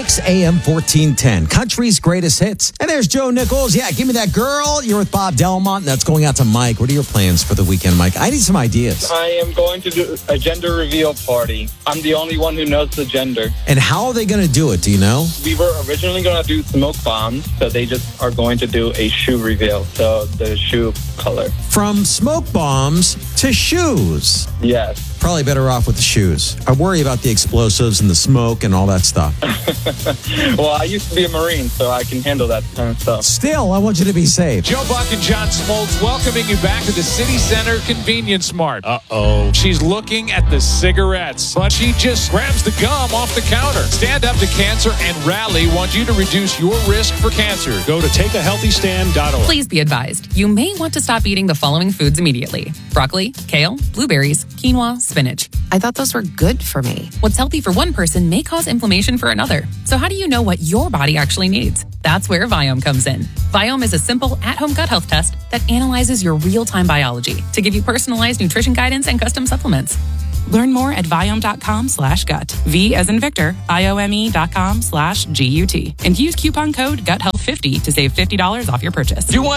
Kicks AM 1410, country's greatest hits. And there's Joe Nichols. Yeah, give me that girl. You're with Bob Delmont, and that's going out to Mike. What are your plans for the weekend, Mike? I need some ideas. I am going to do a gender reveal party. I'm the only one who knows the gender. And how are they going to do it? Do you know? We were originally going to do smoke bombs, so they just are going to do a shoe reveal, so the shoe color. From smoke bombs to shoes. Yes. Probably better off with the shoes. I worry about the explosives and the smoke and all that stuff. Well, I used to be a Marine, so I can handle that kind of stuff. Still, I want you to be safe. Joe Buck and John Smoltz welcoming you back to the City Center Convenience Mart. Uh-oh. She's looking at the cigarettes, but she just grabs the gum off the counter. Stand Up to Cancer and Rally want you to reduce your risk for cancer. Go to takeahealthystand.org. Please be advised, you may want to stop eating the following foods immediately: broccoli, kale, blueberries, quinoa, spinach. I thought those were good for me. What's healthy for one person may cause inflammation for another. So how do you know what your body actually needs? That's where Viome comes in. Viome is a simple at-home gut health test that analyzes your real-time biology to give you personalized nutrition guidance and custom supplements. Learn more at Viome.com/gut. V as in Victor, IOME.com/GUT. And use coupon code GUTHEALTH50 to save $50 off your purchase. You want